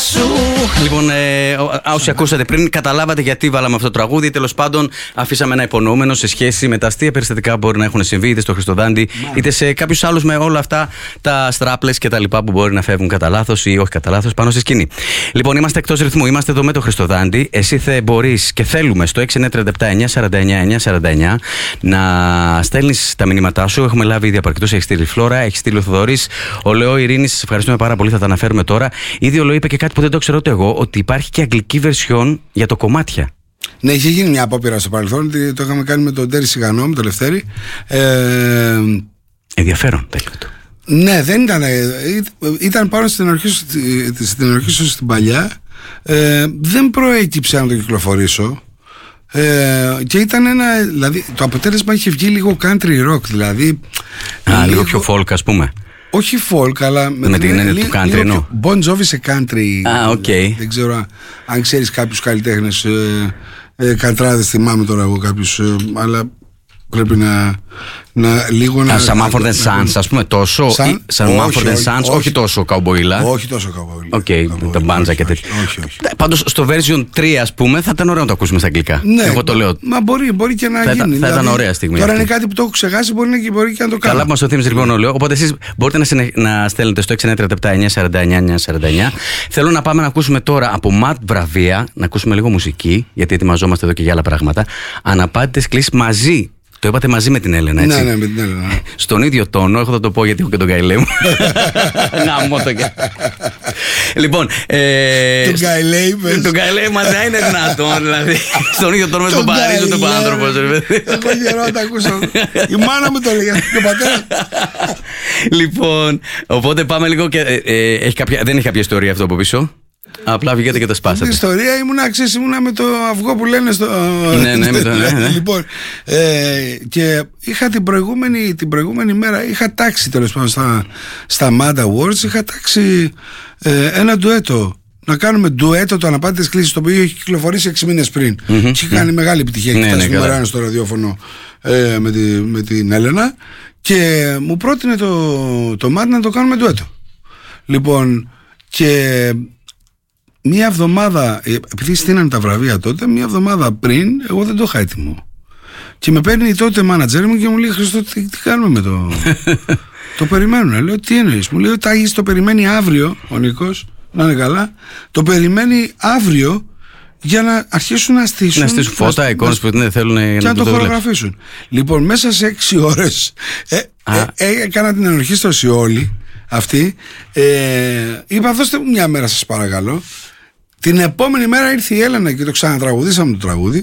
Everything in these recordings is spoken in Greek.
σου. Λοιπόν, όσοι ακούσατε πριν, καταλάβατε γιατί βάλαμε αυτό το τραγούδι. Τέλος πάντων, αφήσαμε ένα υπονοούμενο σε σχέση με τα αστεία περιστατικά που μπορεί να έχουν συμβεί είτε στο Χριστοδάντη, είτε σε κάποιους άλλους με όλα αυτά τα στράπλες και τα λοιπά που μπορεί να φεύγουν κατά λάθος ή όχι κατά λάθος πάνω στη σκηνή. Λοιπόν, είμαστε εκτός ρυθμού. Είμαστε εδώ με το Χριστοδάντη. Εσύ μπορείς και θέλουμε στο 6937-949-949 να στέλνεις τα μηνύματά σου. Έχουμε λάβει ήδη από αρκετούς. Έχει στείλει η Φλόρα, έχει στείλει ο Θοδωρής, ο Λεό, η Ειρήνη. Σας ευχαριστούμε πάρα πολύ. Θα τα αναφέρουμε τώρα. Ήδη ο Λεό είπε και κάτι που δεν το ξέρω ούτε εγώ, ότι υπάρχει και αγγλική version για το κομμάτια. Ναι, είχε γίνει μια απόπειρα στο παρελθόν. Το είχαμε κάνει με τον Τέρι Σιγανό, με τον Λευτέρη. Ενδιαφέρον τέλειο του. Ναι, δεν ήταν. Ήταν πάνω στην ενορχήστρωση στην παλιά. Δεν προέκυψε να το κυκλοφορήσω. Και ήταν δηλαδή, το αποτέλεσμα είχε βγει λίγο country rock, δηλαδή. Λίγο πιο folk, ας πούμε. Όχι folk, αλλά με την έννοια του country, εννοώ. Bon Jovi σε country. Okay. Δεν ξέρω αν ξέρεις κάποιους καλλιτέχνες καντράδες, θυμάμαι τώρα εγώ κάποιους, αλλά πρέπει να λίγο να. Σαν Mumford & Sons, ας πούμε, τόσο. Σαν Mumford & Sons, όχι τόσο καουμπόιλα. Όχι τόσο καουμπόιλα. Οκ, τα μπάντζα και τέτοια. Πάντως στο version 3, ας πούμε, θα ήταν ωραίο να το ακούσουμε στα αγγλικά. Ναι, εγώ το λέω. Μα μπορεί και να γίνει. Θα ήταν ωραία στιγμή. Τώρα είναι κάτι που το έχω ξεχάσει, μπορεί και να το κάνω. Καλά που μας το θύμισε λοιπόν ο Λεό. Οπότε εσείς μπορείτε να στέλνετε στο 6937-949-949. Θέλω να πάμε να ακούσουμε τώρα από Ματ Βραβεία, να ακούσουμε λίγο μουσική, γιατί ετοιμαζόμαστε εδώ και για άλλα πράγματα. Αναπάντητες κλήσεις μαζί. Το είπατε μαζί με την Έλενα, έτσι. Ναι, με την Έλενα. Στον ίδιο τόνο, εγώ θα το πω γιατί έχω και τον Καηλέ μου. Γαμώ το και. Λοιπόν. Τον Καηλέ είπες. Τον Καηλέ μα δεν είναι δυνατόν, δηλαδή. Στον ίδιο τόνο με τον Παρίζο τον άνθρωπο. Εγώ καιρό να τα ακούσω. Η μάνα μου το έλεγε. Και ο πατέρας. Λοιπόν, οπότε πάμε λίγο και. Δεν έχει κάποια ιστορία αυτό από πίσω. Απλά βγήκατε και τα σπάσατε. Την ιστορία ήμουνα με το αυγό που λένε στο. Ναι, με το. Ναι. Λοιπόν, και είχα την προηγούμενη μέρα, είχα τάξει τέλος πάντων στα Mad Awards, είχα τάξει ένα ντουέτο. Να κάνουμε ντουέτο το Αναπάντητες κλήσεις, το οποίο είχε κυκλοφορήσει 6 μήνες πριν. Και είχε κάνει μεγάλη επιτυχία. Έχει φτάσει νούμερο 1 στο ραδιόφωνο με την Έλενα. Και μου πρότεινε το Mad να το κάνουμε ντουέτο. Λοιπόν, και μία εβδομάδα, επειδή στείνανε τα βραβεία τότε, μία εβδομάδα πριν, εγώ δεν το είχα έτοιμο. Και με παίρνει τότε μάνατζερ μου και μου λέει: Χριστό, τι κάνουμε με το. Το περιμένουν. Λέω: Τι εννοείς? Μου λέει: Τάγης το περιμένει αύριο, ο Νίκος, να είναι καλά. Το περιμένει αύριο για να αρχίσουν να στήσουν. Να στήσουν φώτα, εικόνες που δεν θέλουν και να το χορογραφήσουν. Λοιπόν, μέσα σε 6 ώρες έκανα την ενορχήστρωση όλη αυτή. Είπα: Δώστε μου μια μέρα, σας παρακαλώ. Την επόμενη μέρα ήρθε η Έλενα και το ξανατραγουδήσαμε το τραγούδι.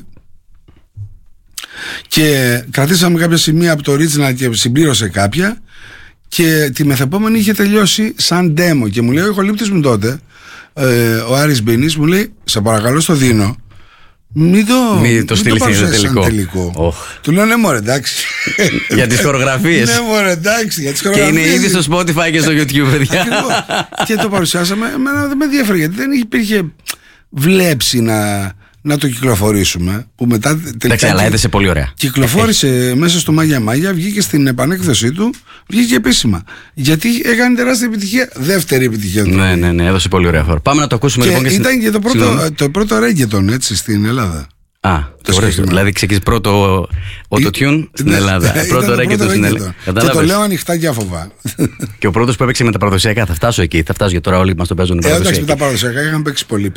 Και κρατήσαμε κάποια σημεία από το original και συμπλήρωσε κάποια. Και τη μεθεπόμενη είχε τελειώσει σαν demo. Και μου λέει ο ηχολήπτης μου τότε, ο Άρης Μπίνης, μου λέει: Σε παρακαλώ, στο δίνω. Μην το στείλεις τελικό. Του λέω: Ναι, μωρέ, εντάξει. Για τις χορογραφίες. Ναι, μωρέ, εντάξει. Για τις και είναι ήδη στο Spotify και στο YouTube, παιδιά. Και το παρουσιάσαμε. Εμένα δεν με ενδιαφέρει, γιατί δεν υπήρχε βλέψη να το κυκλοφορήσουμε. Που μετά. Εντάξει, αλλά έδεσε πολύ ωραία. Κυκλοφόρησε μέσα στο Μάγια Μάγια, βγήκε στην επανέκδοσή του, βγήκε επίσημα. Γιατί έκανε τεράστια επιτυχία. Δεύτερη επιτυχία του. Ναι, έδωσε πολύ ωραία φορά. Πάμε να το ακούσουμε και λοιπόν. Και ήταν και το πρώτο reggaeton, έτσι, στην Ελλάδα. Δηλαδή ξεκίνησε πρώτο autotune στην Ελλάδα. Πρώτο reggaeton στην Ελλάδα. Και το λέω ανοιχτά και άφοβα. Και ο πρώτος που έπαιξε με τα παραδοσιακά. Θα φτάσω εκεί, θα φτάσω, για τώρα όλοι μας το παίζουν. Εντάξει, με τα παραδοσιακά είχαν παίξει πολύ.